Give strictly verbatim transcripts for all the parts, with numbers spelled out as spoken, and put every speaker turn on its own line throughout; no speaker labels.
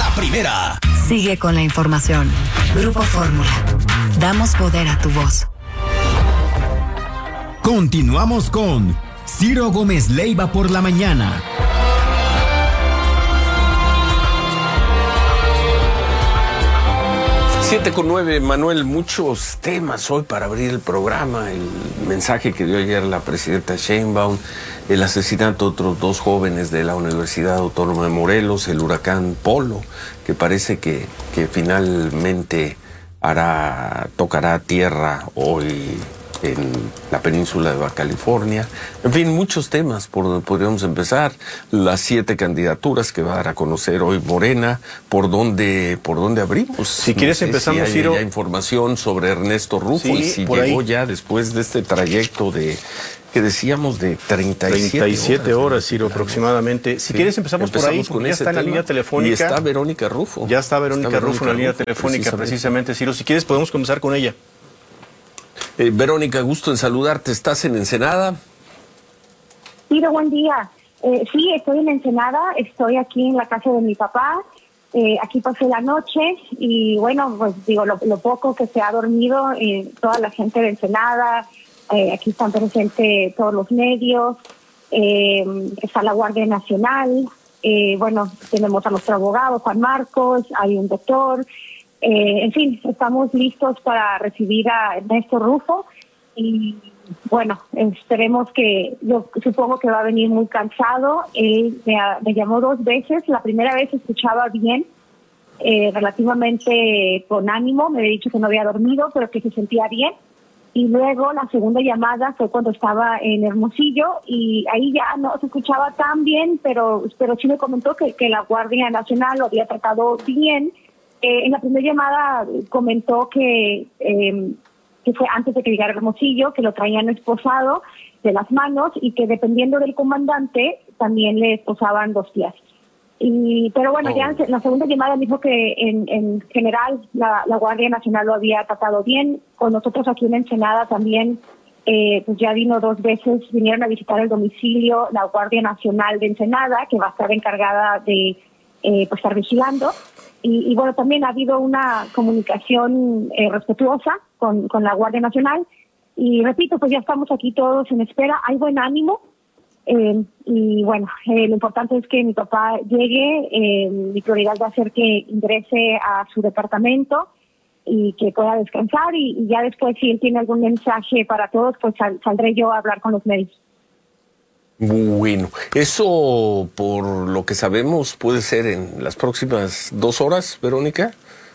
la primera.
Sigue con la información. Grupo Fórmula. Damos poder a tu voz.
Continuamos con Ciro Gómez Leiva por la mañana.
Siete con nueve, Manuel, muchos temas hoy para abrir el programa. El mensaje que dio ayer la presidenta Sheinbaum, el asesinato de otros dos jóvenes de la Universidad Autónoma de Morelos, el huracán Polo, que parece que, que finalmente hará, tocará tierra hoy en la península de Baja California. En fin, muchos temas por donde podríamos empezar. Las siete candidaturas que va a dar a conocer hoy Morena. ¿Por dónde, por dónde abrimos?
Si no quieres sé empezamos,
si hay
Ciro.
Ya información sobre Ernesto Rufo, sí, y si llegó ahí ya después de este trayecto de... que decíamos de treinta y siete
horas, Ciro, aproximadamente. Si sí, quieres empezamos, empezamos por ahí, porque ya está en la línea telefónica.
Y está Verónica Rufo.
Ya está Verónica, está Verónica Rufo en la línea
Rufo,
telefónica, precisamente. precisamente, Ciro. Si quieres podemos comenzar con ella.
Eh, Verónica, gusto en saludarte. ¿Estás en Ensenada?
Ciro, buen día. Eh, sí, estoy en Ensenada, estoy aquí en la casa de mi papá. Eh, aquí pasé la noche y bueno, pues digo, lo, lo poco que se ha dormido, eh, toda la gente de Ensenada, eh, aquí están presentes todos los medios, eh, está la Guardia Nacional, eh, bueno, tenemos a nuestro abogado Juan Marcos, hay un doctor. Eh, en fin, estamos listos para recibir a Ernesto Rufo y bueno, esperemos que, yo supongo que va a venir muy cansado. Él me, me llamó dos veces, la primera vez escuchaba bien, eh, relativamente con ánimo, me había dicho que no había dormido, pero que se sentía bien. Y luego la segunda llamada fue cuando estaba en Hermosillo y ahí ya no se escuchaba tan bien, pero, pero sí me comentó que, que la Guardia Nacional lo había tratado bien. Eh, en la primera llamada comentó que, eh, que fue antes de que llegara Hermosillo, que lo traían esposado de las manos y que dependiendo del comandante también le esposaban dos pies. Y, pero bueno, oh. ya en la segunda llamada dijo que en, en general la, la Guardia Nacional lo había tratado bien. Con nosotros aquí en Ensenada también, eh, pues ya vino dos veces, vinieron a visitar el domicilio la Guardia Nacional de Ensenada, que va a estar encargada de eh, pues estar vigilando. Y, y bueno, también ha habido una comunicación eh, respetuosa con, con la Guardia Nacional. Y repito, pues ya estamos aquí todos en espera. Hay buen ánimo. Eh, y bueno, eh, lo importante es que mi papá llegue. Eh, mi prioridad va a ser que ingrese a su departamento y que pueda descansar. Y, y ya después, si él tiene algún mensaje para todos, pues sal, saldré yo a hablar con los medios.
Bueno, eso por lo que sabemos puede ser en las próximas dos horas, Verónica.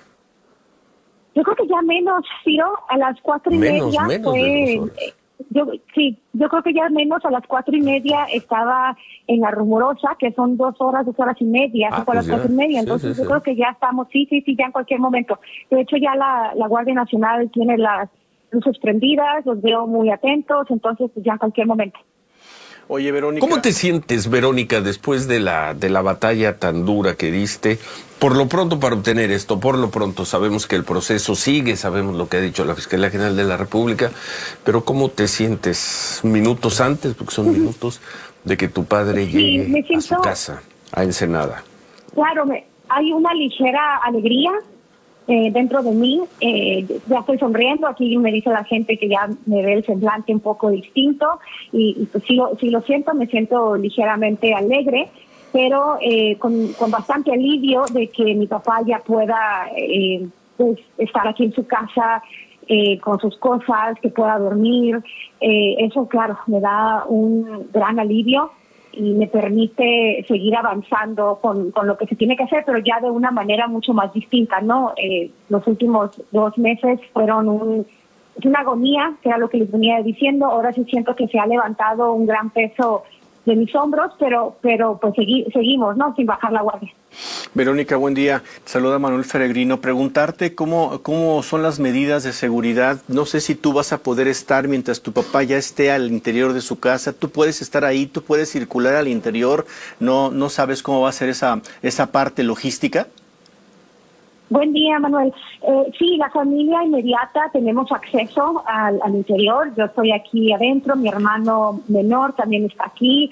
Yo creo que ya menos, Ciro, a las cuatro y
menos,
media
menos
fue.
De dos horas.
Yo sí, yo creo que ya menos a las cuatro y media estaba en la Rumorosa, que son dos horas, dos horas y media,
ah,
fue a las
pues
cuatro y media. Entonces sí, sí, yo sí. creo que ya estamos, sí, sí, sí, ya en cualquier momento. De hecho ya la, la Guardia Nacional tiene las luces prendidas, los veo muy atentos, entonces pues ya en cualquier momento.
Oye, Verónica.
¿Cómo te sientes, Verónica, después de la de la batalla tan dura que diste? Por lo pronto, para obtener esto, por lo pronto sabemos que el proceso sigue, sabemos lo que ha dicho la Fiscalía General de la República, pero ¿cómo te sientes minutos antes, porque son minutos, de que tu padre
sí,
llegue
siento,
a su casa, a Ensenada?
Claro, me, hay una ligera alegría eh, dentro de mí, eh, ya estoy sonriendo, aquí me dice la gente que ya me ve el semblante un poco distinto y, y pues sí lo, sí lo siento, me siento ligeramente alegre, pero eh, con, con bastante alivio de que mi papá ya pueda eh, pues, estar aquí en su casa eh, con sus cosas, que pueda dormir, eh, eso claro, me da un gran alivio y me permite seguir avanzando con, con lo que se tiene que hacer, pero ya de una manera mucho más distinta, ¿no? Eh, los últimos dos meses fueron un, una agonía, que era lo que les venía diciendo. Ahora sí siento que se ha levantado un gran peso de mis hombros, pero pero pues segui, seguimos, ¿no? Sin bajar la guardia.
Verónica, buen día. Saluda Manuel Feregrino. Preguntarte cómo, cómo son las medidas de seguridad. No sé si tú vas a poder estar mientras tu papá ya esté al interior de su casa. Tú puedes estar ahí, tú puedes circular al interior. No, no sabes cómo va a ser esa, esa parte logística.
Buen día, Manuel. Eh, sí, la familia inmediata tenemos acceso al, al interior. Yo estoy aquí adentro, mi hermano menor también está aquí.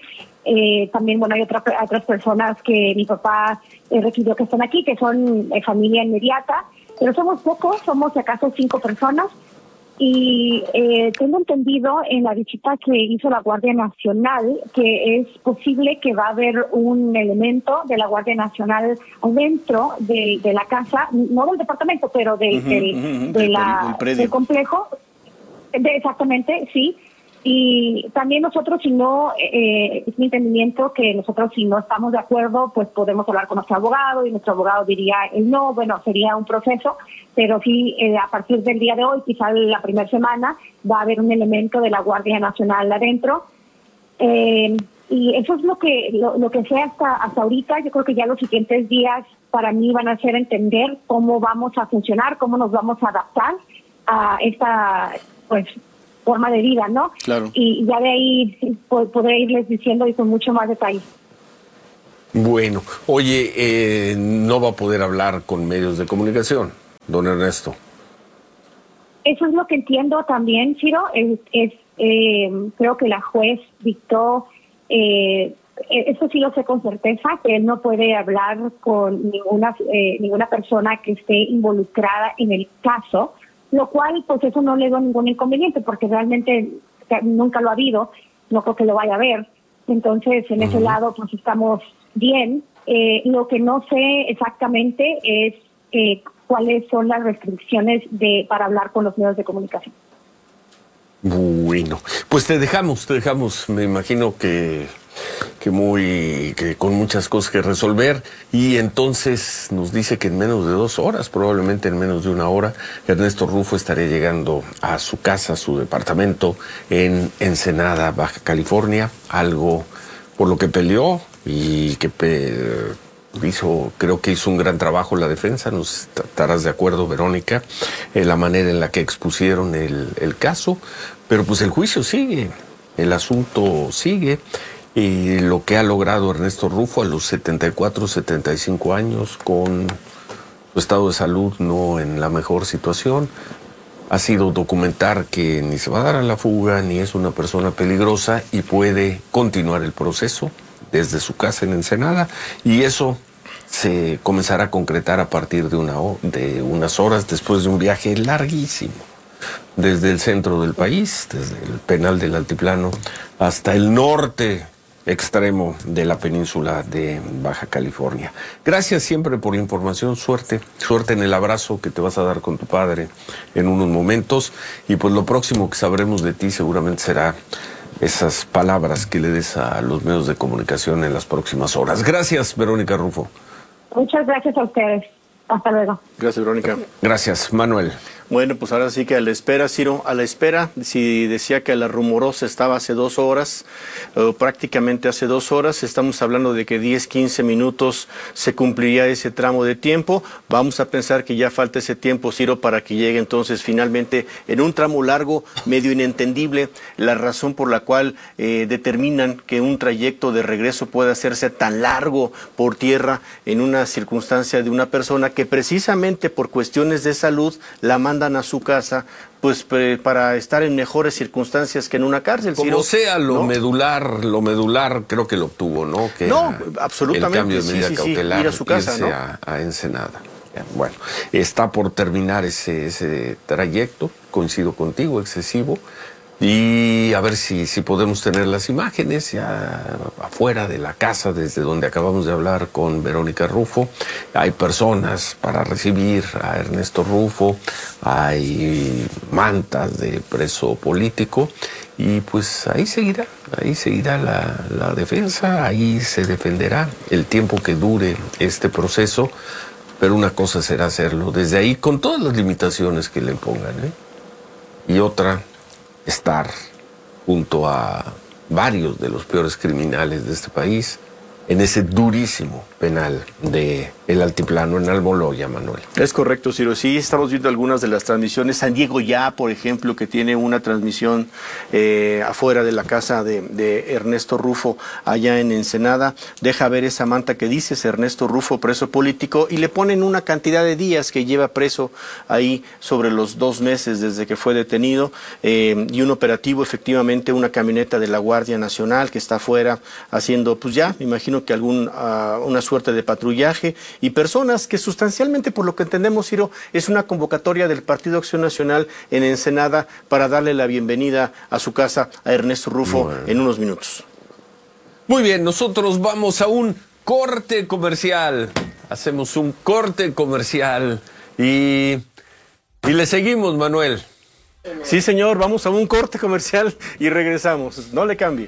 Eh, también, bueno, hay otra, otras personas que mi papá eh, requirió que están aquí, que son eh, familia inmediata, pero somos pocos, somos si acaso cinco personas. Y eh, tengo entendido en la visita que hizo la Guardia Nacional que es posible que va a haber un elemento de la Guardia Nacional adentro de, de la casa, no del departamento, pero del, uh-huh, del, uh-huh, de la, del, del complejo. De, exactamente, sí. Y también nosotros, si no, eh, es mi entendimiento que nosotros, si no estamos de acuerdo, pues podemos hablar con nuestro abogado y nuestro abogado diría el no, bueno, sería un proceso, pero sí, eh, a partir del día de hoy, quizás la primera semana, va a haber un elemento de la Guardia Nacional adentro. Eh, y eso es lo que lo, lo que sé hasta, hasta ahorita. Yo creo que ya los siguientes días para mí van a ser entender cómo vamos a funcionar, cómo nos vamos a adaptar a esta, pues, forma de vida, ¿no?
Claro.
Y ya de ahí podré irles diciendo y con mucho más detalle.
Bueno, oye, eh, no va a poder hablar con medios de comunicación, don Ernesto.
Eso es lo que entiendo también, Ciro. Es, es eh, creo que la juez dictó, eh, eso sí lo sé con certeza, que él no puede hablar con ninguna eh, ninguna persona que esté involucrada en el caso, lo cual, pues eso no le da ningún inconveniente, porque realmente nunca lo ha habido, no creo que lo vaya a ver. Entonces, en uh-huh. ese lado, pues estamos bien. Eh, lo que no sé exactamente es eh, cuáles son las restricciones de para hablar con los medios de comunicación.
Bueno, pues te dejamos, te dejamos, me imagino que... que muy que con muchas cosas que resolver, y entonces nos dice que en menos de dos horas, probablemente en menos de una hora, Ernesto Rufo estaría llegando a su casa, a su departamento en Ensenada, Baja California, algo por lo que peleó y que pe hizo, creo que hizo un gran trabajo la defensa. Nos estarás de acuerdo, Verónica, en la manera en la que expusieron el, el caso, pero pues el juicio sigue, el asunto sigue. Y lo que ha logrado Ernesto Rufo a los setenta y cuatro, setenta y cinco años, con su estado de salud no en la mejor situación, ha sido documentar que ni se va a dar a la fuga, ni es una persona peligrosa y puede continuar el proceso desde su casa en Ensenada, y eso se comenzará a concretar a partir de, una, de unas horas después de un viaje larguísimo. Desde el centro del país, desde el penal del Altiplano, hasta el norte extremo de la península de Baja California. Gracias siempre por la información, suerte, suerte en el abrazo que te vas a dar con tu padre en unos momentos, y pues lo próximo que sabremos de ti seguramente será esas palabras que le des a los medios de comunicación en las próximas horas. Gracias, Verónica Rufo.
Muchas gracias a ustedes. Hasta luego.
Gracias, Verónica.
Gracias, Manuel.
Bueno, pues ahora sí que a la espera, Ciro, a la espera. Si decía que la rumorosa estaba hace dos horas, o prácticamente hace dos horas, estamos hablando de que diez, quince minutos se cumpliría ese tramo de tiempo. Vamos a pensar que ya falta ese tiempo, Ciro, para que llegue entonces finalmente en un tramo largo, medio inentendible, la razón por la cual eh, determinan que un trayecto de regreso puede hacerse tan largo por tierra en una circunstancia de una persona que precisamente por cuestiones de salud la mandan a su casa, pues para estar en mejores circunstancias que en una cárcel.
Como
Ciro,
sea, lo
¿no?
medular, lo medular creo que lo obtuvo, ¿no? Que
no, absolutamente.
El cambio de medida
sí, sí,
cautelar,
sí, ir a su casa,
irse
¿no?
a, a Ensenada. Bueno, está por terminar ese, ese trayecto, coincido contigo, excesivo. Y a ver si, si podemos tener las imágenes ya afuera de la casa, desde donde acabamos de hablar con Verónica Rufo. Hay personas para recibir a Ernesto Rufo, hay mantas de preso político, y pues ahí seguirá, ahí seguirá la, la defensa, ahí se defenderá el tiempo que dure este proceso, pero una cosa será hacerlo desde ahí con todas las limitaciones que le pongan, ¿eh? Y otra, estar junto a varios de los peores criminales de este país en ese durísimo penal de el altiplano en Almoloya, Manuel.
Es correcto, Ciro. Sí, estamos viendo algunas de las transmisiones. San Diego Ya, por ejemplo, que tiene una transmisión eh, afuera de la casa de, de Ernesto Rufo, allá en Ensenada. Deja ver esa manta que dices, Ernesto Rufo, preso político, y le ponen una cantidad de días que lleva preso ahí sobre los dos meses desde que fue detenido, eh, y un operativo, efectivamente, una camioneta de la Guardia Nacional que está afuera haciendo, pues ya, me imagino que algún, uh, una suerte de patrullaje, y personas que sustancialmente, por lo que entendemos, Ciro, es una convocatoria del Partido Acción Nacional en Ensenada para darle la bienvenida a su casa a Ernesto Rufo bueno. en unos minutos.
Muy bien, nosotros vamos a un corte comercial. Hacemos un corte comercial y, y le seguimos, Manuel.
Sí, señor, vamos a un corte comercial y regresamos. No le cambie.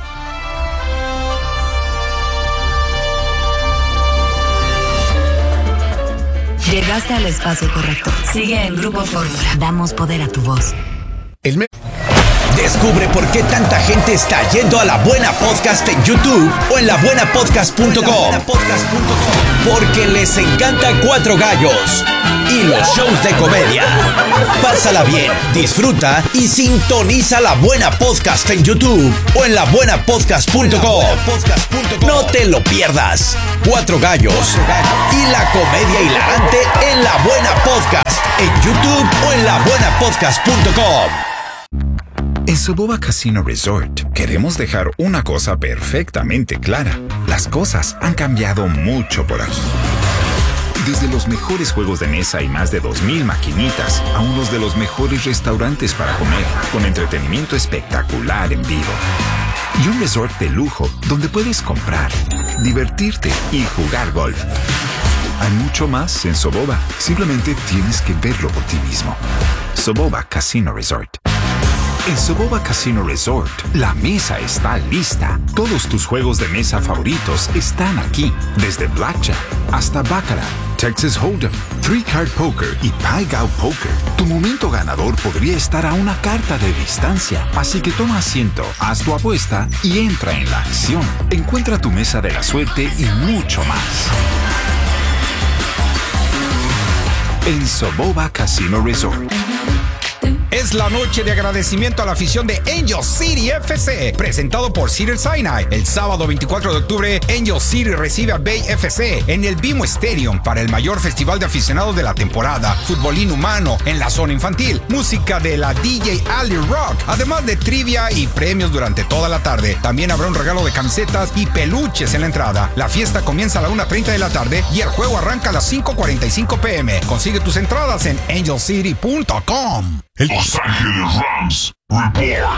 Llegaste al espacio correcto. Sigue en Grupo Fórmula. Damos poder a tu voz.
El me-
Descubre por qué tanta gente está yendo a La Buena Podcast en YouTube o en la buena podcast punto com. Porque les encanta Cuatro Gallos y los shows de comedia. Pásala bien, disfruta y sintoniza La Buena Podcast en YouTube o en la buena podcast punto com. No te lo pierdas. Cuatro Gallos y la comedia hilarante en La Buena Podcast en YouTube o en la buena podcast punto com.
En Soboba Casino Resort queremos dejar una cosa perfectamente clara. Las cosas han cambiado mucho por aquí. Desde los mejores juegos de mesa y más de dos mil maquinitas a unos de los mejores restaurantes para comer, con entretenimiento espectacular en vivo. Y un resort de lujo donde puedes comprar, divertirte y jugar golf. Hay mucho más en Soboba. Simplemente tienes que verlo por ti mismo. Soboba Casino Resort. En Soboba Casino Resort, la mesa está lista. Todos tus juegos de mesa favoritos están aquí. Desde Blackjack hasta Baccarat, Texas Hold'em, Three Card Poker y Pai Gow Poker. Tu momento ganador podría estar a una carta de distancia. Así que toma asiento, haz tu apuesta y entra en la acción. Encuentra tu mesa de la suerte y mucho más. En Soboba Casino Resort.
Es la noche de agradecimiento a la afición de Angel City F C, presentado por Cedars-Sinai. El sábado veinticuatro de octubre, Angel City recibe a Bay F C en el BMO Stadium para el mayor festival de aficionados de la temporada. Fútbol inhumano en la zona infantil, música de la D J Ali Rock, además de trivia y premios durante toda la tarde. También habrá un regalo de camisetas y peluches en la entrada. La fiesta comienza a la una treinta de la tarde y el juego arranca a las cinco cuarenta y cinco pm. Consigue tus entradas en angel city punto com.
El Los Ángeles Rams Report.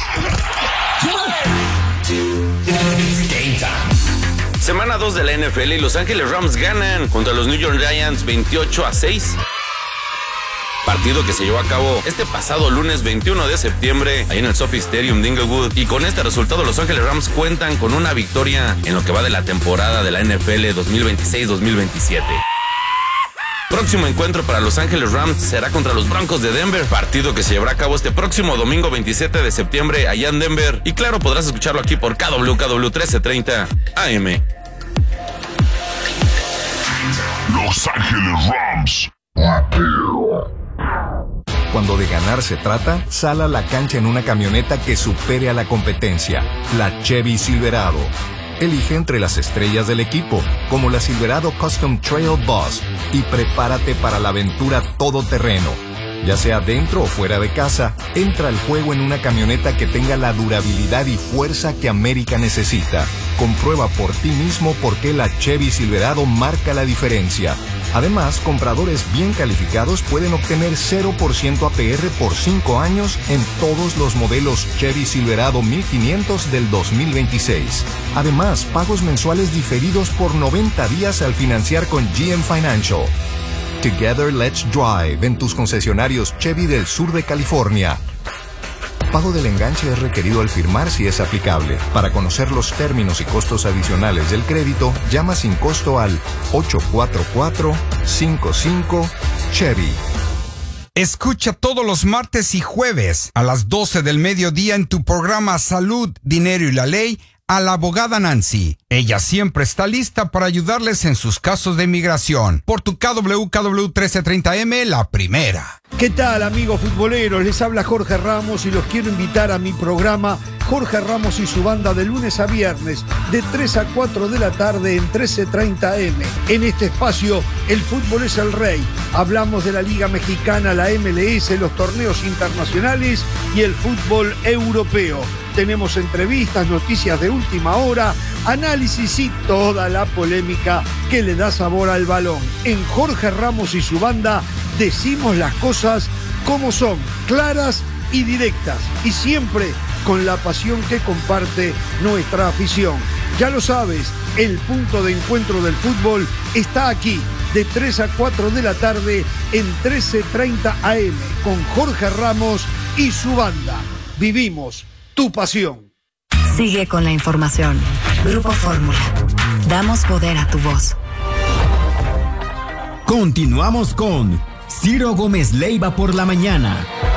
Semana dos de la N F L y Los Ángeles Rams ganan contra los New York Giants veintiocho a seis. Partido que se llevó a cabo este pasado lunes veintiuno de septiembre ahí en el SoFi Stadium de Inglewood, y con este resultado Los Ángeles Rams cuentan con una victoria en lo que va de la temporada de la N F L dos mil veintiséis dos mil veintisiete. Próximo encuentro para Los Ángeles Rams será contra los Broncos de Denver, partido que se llevará a cabo este próximo domingo veintisiete de septiembre allá en Denver, y claro, podrás escucharlo aquí por K W K W trece treinta A M.
Los Ángeles Rams.
Cuando de ganar se trata, sal a la cancha en una camioneta que supere a la competencia, la Chevy Silverado. Elige entre las estrellas del equipo, como la Silverado Custom Trail Boss, y prepárate para la aventura todoterreno. Ya sea dentro o fuera de casa, entra al juego en una camioneta que tenga la durabilidad y fuerza que América necesita. Comprueba por ti mismo por qué la Chevy Silverado marca la diferencia. Además, compradores bien calificados pueden obtener cero por ciento A P R por cinco años en todos los modelos Chevy Silverado mil quinientos del dos mil veintiséis. Además, pagos mensuales diferidos por noventa días al financiar con G M Financial. Together Let's Drive en tus concesionarios Chevy del sur de California. Pago del enganche es requerido al firmar si es aplicable. Para conocer los términos y costos adicionales del crédito, llama sin costo al ocho cuatro cuatro, cinco cinco, Chevy.
Escucha todos los martes y jueves a las doce del mediodía en tu programa Salud, Dinero y la Ley a la abogada Nancy. Ella siempre está lista para ayudarles en sus casos de inmigración. Por tu K W K W trece treinta M, la primera.
¿Qué tal, amigos futboleros? Les habla Jorge Ramos y los quiero invitar a mi programa Jorge Ramos y su banda de lunes a viernes de tres a cuatro de la tarde en trece treinta M. En este espacio, el fútbol es el rey. Hablamos de la Liga Mexicana, la M L S, los torneos internacionales y el fútbol europeo. Tenemos entrevistas, noticias de última hora, análisis y toda la polémica que le da sabor al balón. En Jorge Ramos y su banda decimos las cosas como son, claras y directas, y siempre con la pasión que comparte nuestra afición. Ya lo sabes, el punto de encuentro del fútbol está aquí, de tres a cuatro de la tarde en trece treinta A M, con Jorge Ramos y su banda. Vivimos tu pasión.
Sigue con la información. Grupo Fórmula. Damos poder a tu voz.
Continuamos con Ciro Gómez Leiva por la mañana.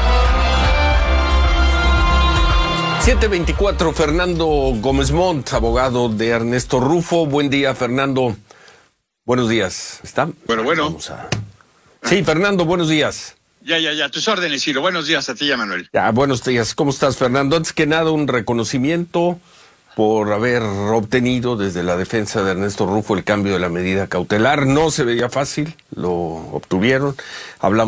siete veinticuatro, Fernando Gómez Montt, abogado de Ernesto Rufo. Buen día, Fernando. Buenos días. ¿Está?
Bueno, bueno.
Vamos a... Sí, Fernando, buenos días.
Ya, ya, ya. Tus órdenes, Ciro. Buenos días a ti, ya, Manuel.
Ya, buenos días. ¿Cómo estás, Fernando? Antes que nada, un reconocimiento por haber obtenido desde la defensa de Ernesto Rufo el cambio de la medida cautelar. No se veía fácil, lo obtuvieron. Hablamos